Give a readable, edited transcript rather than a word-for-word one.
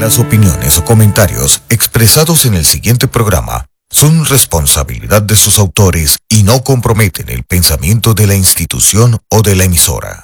Las opiniones o comentarios expresados en el siguiente programa son responsabilidad de sus autores y no comprometen el pensamiento de la institución o de la emisora.